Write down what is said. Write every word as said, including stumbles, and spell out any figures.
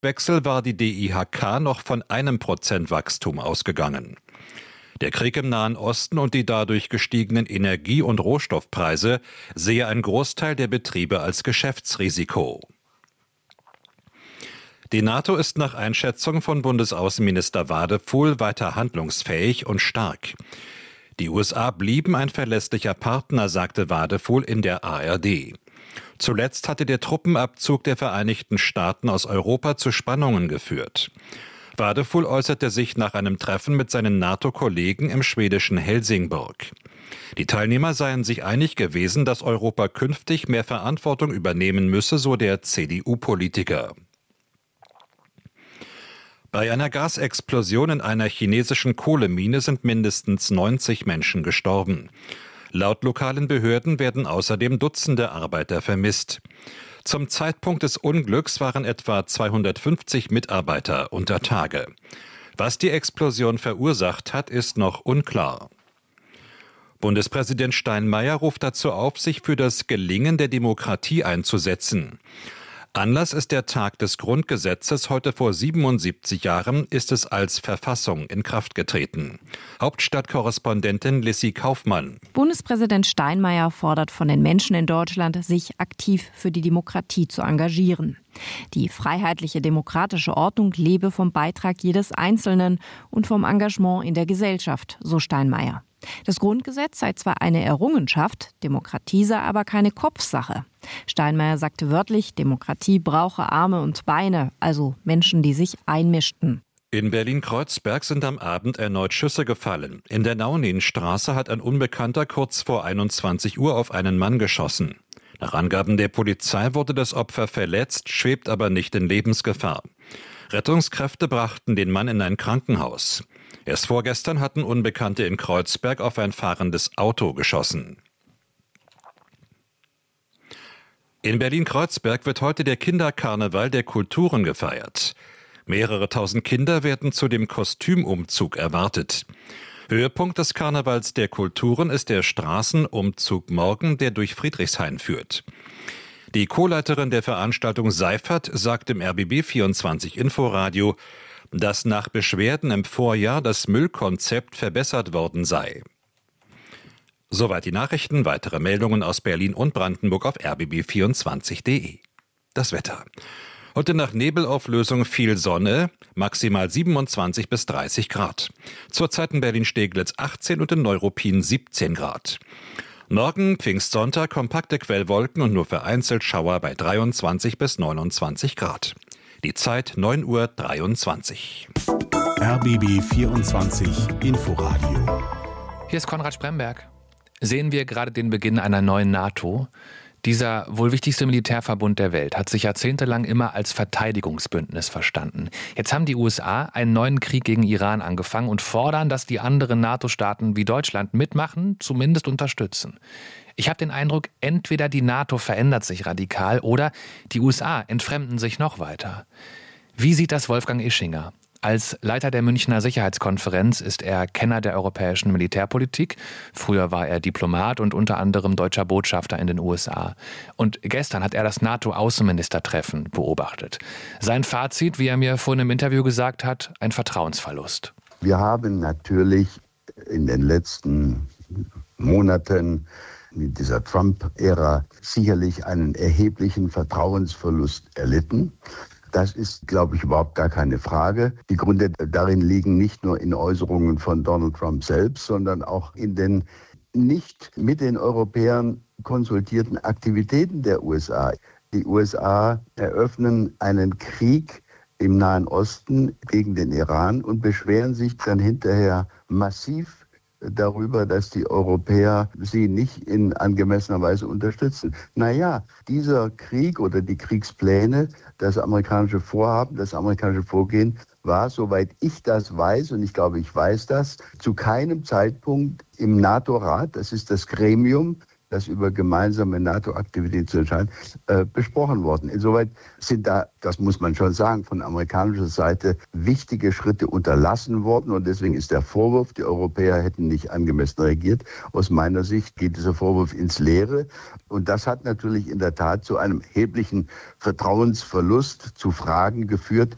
Wechsel war die D I H K noch von einem Prozent Wachstum ausgegangen. Der Krieg im Nahen Osten und die dadurch gestiegenen Energie- und Rohstoffpreise sehe ein Großteil der Betriebe als Geschäftsrisiko. Die NATO ist nach Einschätzung von Bundesaußenminister Wadefuhl weiter handlungsfähig und stark. Die U S A blieben ein verlässlicher Partner, sagte Wadefuhl in der A R D. Zuletzt hatte der Truppenabzug der Vereinigten Staaten aus Europa zu Spannungen geführt. Wadefuhl äußerte sich nach einem Treffen mit seinen NATO-Kollegen im schwedischen Helsingborg. Die Teilnehmer seien sich einig gewesen, dass Europa künftig mehr Verantwortung übernehmen müsse, so der C D U-Politiker. Bei einer Gasexplosion in einer chinesischen Kohlemine sind mindestens neunzig Menschen gestorben. Laut lokalen Behörden werden außerdem Dutzende Arbeiter vermisst. Zum Zeitpunkt des Unglücks waren etwa zweihundertfünfzig Mitarbeiter unter Tage. Was die Explosion verursacht hat, ist noch unklar. Bundespräsident Steinmeier ruft dazu auf, sich für das Gelingen der Demokratie einzusetzen. Anlass ist der Tag des Grundgesetzes. Heute vor siebenundsiebzig Jahren ist es als Verfassung in Kraft getreten. Hauptstadtkorrespondentin Lissy Kaufmann. Bundespräsident Steinmeier fordert von den Menschen in Deutschland, sich aktiv für die Demokratie zu engagieren. Die freiheitliche demokratische Ordnung lebe vom Beitrag jedes Einzelnen und vom Engagement in der Gesellschaft, so Steinmeier. Das Grundgesetz sei zwar eine Errungenschaft, Demokratie sei aber keine Kopfsache. Steinmeier sagte wörtlich, Demokratie brauche Arme und Beine, also Menschen, die sich einmischten. In Berlin-Kreuzberg sind am Abend erneut Schüsse gefallen. In der Nauninstraße hat ein Unbekannter kurz vor einundzwanzig Uhr auf einen Mann geschossen. Nach Angaben der Polizei wurde das Opfer verletzt, schwebt aber nicht in Lebensgefahr. Rettungskräfte brachten den Mann in ein Krankenhaus. Erst vorgestern hatten Unbekannte in Kreuzberg auf ein fahrendes Auto geschossen. In Berlin-Kreuzberg wird heute der Kinderkarneval der Kulturen gefeiert. Mehrere tausend Kinder werden zu dem Kostümumzug erwartet. Höhepunkt des Karnevals der Kulturen ist der Straßenumzug morgen, der durch Friedrichshain führt. Die Co-Leiterin der Veranstaltung Seifert sagt im R B B vierundzwanzig Inforadio, dass nach Beschwerden im Vorjahr das Müllkonzept verbessert worden sei. Soweit die Nachrichten. Weitere Meldungen aus Berlin und Brandenburg auf r b b vierundzwanzig punkt de. Das Wetter. Heute nach Nebelauflösung viel Sonne, maximal siebenundzwanzig bis dreißig Grad. Zurzeit in Berlin-Steglitz achtzehn und in Neuruppin siebzehn Grad. Morgen Pfingstsonntag kompakte Quellwolken und nur vereinzelt Schauer bei dreiundzwanzig bis neunundzwanzig Grad. Die Zeit neun Uhr dreiundzwanzig. R B B vierundzwanzig Inforadio. Hier ist Konrad Spremberg. Sehen wir gerade den Beginn einer neuen NATO? Dieser wohl wichtigste Militärverbund der Welt hat sich jahrzehntelang immer als Verteidigungsbündnis verstanden. Jetzt haben die U S A einen neuen Krieg gegen Iran angefangen und fordern, dass die anderen NATO-Staaten wie Deutschland mitmachen, zumindest unterstützen. Ich habe den Eindruck, entweder die NATO verändert sich radikal oder die U S A entfremden sich noch weiter. Wie sieht das Wolfgang Ischinger? Als Leiter der Münchner Sicherheitskonferenz ist er Kenner der europäischen Militärpolitik. Früher war er Diplomat und unter anderem deutscher Botschafter in den U S A. Und gestern hat er das NATO-Außenministertreffen beobachtet. Sein Fazit, wie er mir vorhin im Interview gesagt hat, ein Vertrauensverlust. Wir haben natürlich in den letzten Monaten mit dieser Trump-Ära sicherlich einen erheblichen Vertrauensverlust erlitten. Das ist, glaube ich, überhaupt gar keine Frage. Die Gründe darin liegen nicht nur in Äußerungen von Donald Trump selbst, sondern auch in den nicht mit den Europäern konsultierten Aktivitäten der U S A. Die U S A eröffnen einen Krieg im Nahen Osten gegen den Iran und beschweren sich dann hinterher massiv darüber, dass die Europäer sie nicht in angemessener Weise unterstützen. Naja, dieser Krieg oder die Kriegspläne, das amerikanische Vorhaben, das amerikanische Vorgehen war, soweit ich das weiß, und ich glaube, ich weiß das, zu keinem Zeitpunkt im NATO-Rat, das ist das Gremium, das über gemeinsame NATO-Aktivitäten zu entscheiden, äh, besprochen worden. Insoweit sind da, das muss man schon sagen, von amerikanischer Seite wichtige Schritte unterlassen worden. Und deswegen ist der Vorwurf, die Europäer hätten nicht angemessen reagiert. Aus meiner Sicht geht dieser Vorwurf ins Leere. Und das hat natürlich in der Tat zu einem erheblichen Vertrauensverlust, zu Fragen geführt,